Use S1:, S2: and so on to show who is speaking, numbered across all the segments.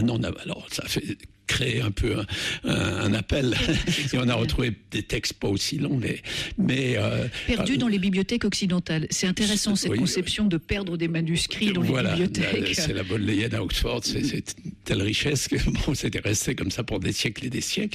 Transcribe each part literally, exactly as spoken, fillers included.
S1: Non, non, alors ça fait créer un peu un, un, un appel et on a retrouvé des textes pas aussi longs mais, mais euh,
S2: perdus euh, dans les bibliothèques occidentales. C'est intéressant cette
S1: oui,
S2: conception de perdre des manuscrits dans
S1: voilà,
S2: les bibliothèques.
S1: C'est la Bodleian à Oxford, c'est, c'est une telle richesse que bon, c'était resté comme ça pour des siècles et des siècles.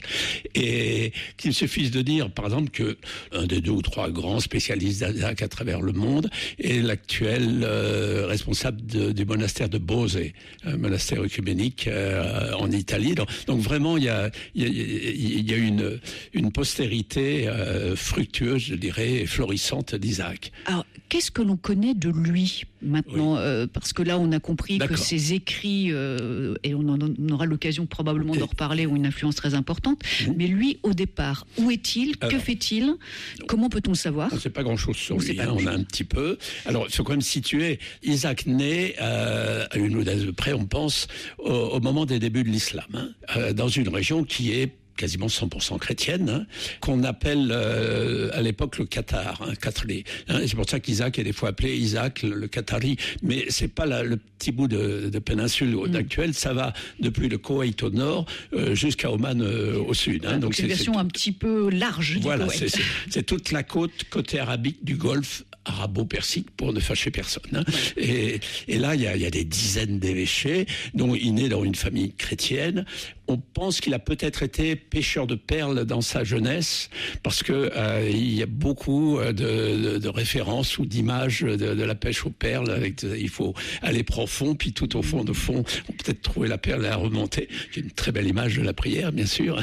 S1: Et qu'il suffise de dire par exemple que un des deux ou trois grands spécialistes d'Isaac à travers le monde est l'actuel euh, responsable de, du monastère de Bose, un monastère œcuménique euh, en Italie. Donc, Donc vraiment, il y a, il y a, il y a une, une postérité euh, fructueuse, je dirais, et florissante d'Isaac.
S2: Alors, qu'est-ce que l'on connaît de lui maintenant, oui. euh, parce que là, on a compris D'accord. que ses écrits, euh, et on en on aura l'occasion probablement et... d'en reparler, ont une influence très importante. Mmh. Mais lui, au départ, où est-il? Alors, que fait-il? Comment peut-on le savoir?
S1: On ne sait pas grand-chose sur on lui, hein, on a un petit peu. Alors, il faut quand même situer. Isaac naît euh, à une ou deux près, on pense, au, au moment des débuts de l'islam, hein, euh, dans une région qui est quasiment cent pour cent chrétienne, hein, qu'on appelle euh, à l'époque le Qatar, hein, Qatari. Hein, c'est pour ça qu'Isaac est des fois appelé Isaac le, le Qatari. Mais c'est pas la, le petit bout de, de péninsule mmh. actuelle, ça va depuis le Koweït au nord euh, jusqu'à Oman euh, au sud. Hein,
S2: donc, donc c'est une version c'est, un petit peu large.
S1: Voilà, c'est, c'est, c'est toute la côte côté arabique du Golfe arabo-persique pour ne fâcher personne. Hein. Ouais. Et, et là, il y a, y a des dizaines d'évêchés, dont il naît dans une famille chrétienne. On pense qu'il a peut-être été pêcheur de perles dans sa jeunesse, parce que euh, il y a beaucoup de, de, de références ou d'images de, de la pêche aux perles. Avec, il faut aller profond, puis tout au fond de fond, on peut peut-être trouver la perle et la remonter. C'est une très belle image de la prière, bien sûr.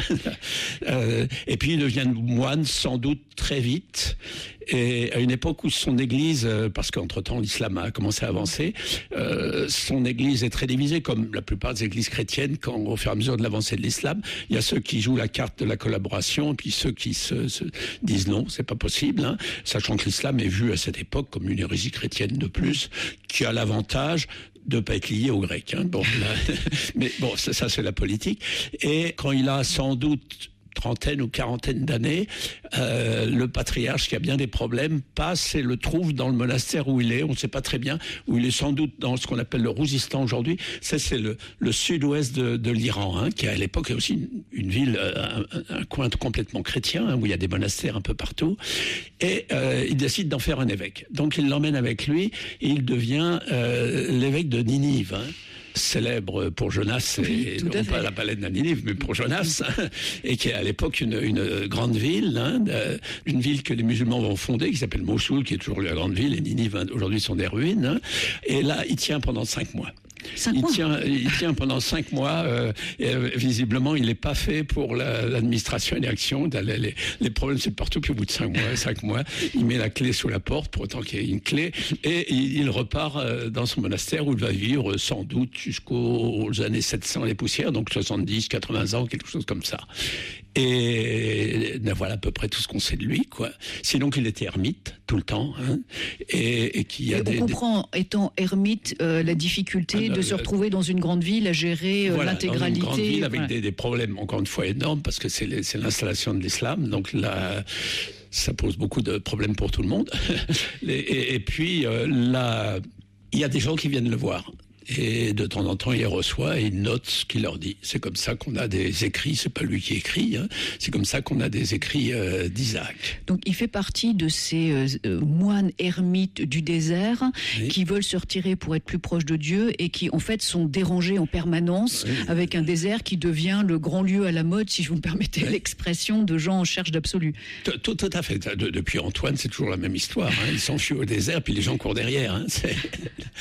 S1: euh, et puis il devient moine, sans doute très vite. Et à une époque où son église, parce qu'entre-temps l'islam a commencé à avancer, euh, son église est très divisée, comme la plupart des églises chrétiennes, quand au fur et à mesure de l'avancée de l'islam, il y a ceux qui jouent la carte de la collaboration, et puis ceux qui se, se disent non, c'est pas possible, hein, sachant que l'islam est vu à cette époque comme une hérésie chrétienne de plus, qui a l'avantage de pas être lié aux Grecs. Hein. Bon, là, mais bon, ça, ça c'est la politique. Et quand il a sans doute trentaine ou quarantaine d'années, euh, le patriarche qui a bien des problèmes passe et le trouve dans le monastère où il est. On ne sait pas très bien où il est, sans doute dans ce qu'on appelle le Rouzistan aujourd'hui. Ça, c'est le, le sud-ouest de, de l'Iran, hein, qui à l'époque est aussi une, une ville, un, un coin complètement chrétien, hein, où il y a des monastères un peu partout. Et euh, il décide d'en faire un évêque. Donc il l'emmène avec lui et il devient euh, l'évêque de Ninive, hein. Célèbre pour Jonas, oui, et non pas la baleine à Ninive, mais pour Jonas, hein, et qui est à l'époque une, une grande ville, hein, une ville que les musulmans vont fonder, qui s'appelle Mossoul, qui est toujours la grande ville, et Ninive hein, aujourd'hui sont des ruines. Hein, et là, il tient pendant cinq mois.
S2: Cinq
S1: il,
S2: mois.
S1: tient, il tient pendant cinq mois. Euh, et, euh, visiblement, il n'est pas fait pour la, l'administration et l'action. Les, les, les problèmes, c'est partout. Puis au bout de cinq mois, cinq mois, il met la clé sous la porte pour autant qu'il y ait une clé. Et il, il repart euh, dans son monastère où il va vivre sans doute jusqu'aux années sept cents les poussières, donc soixante-dix, quatre-vingts ans, quelque chose comme ça. Et ben voilà à peu près tout ce qu'on sait de lui, quoi. Sinon qu'il était ermite tout le temps, hein, et, et qu'il y a
S2: et
S1: des.
S2: On comprend, des... étant ermite, euh, la difficulté ah, de euh, se retrouver dans une grande ville à gérer euh,
S1: voilà,
S2: l'intégralité.
S1: Dans une grande ville avec
S2: voilà.
S1: des, des problèmes encore une fois énormes parce que c'est, les, c'est l'installation de l'islam, donc là. Ça pose beaucoup de problèmes pour tout le monde. et, et, et puis euh, là, il y a des gens qui viennent le voir. Et de temps en temps, il les reçoit et il note ce qu'il leur dit. C'est comme ça qu'on a des écrits, c'est pas lui qui écrit, hein. C'est comme ça qu'on a des écrits euh, d'Isaac.
S2: Donc il fait partie de ces euh, moines ermites du désert oui. qui veulent se retirer pour être plus proches de Dieu et qui en fait sont dérangés en permanence oui. avec un désert qui devient le grand lieu à la mode, si je vous me permettez oui. l'expression, de gens en cherche d'absolu.
S1: Tout, tout, tout à fait. De, depuis Antoine, c'est toujours la même histoire. Hein. Ils s'enfuient au désert, puis les gens courent derrière. Hein. C'est...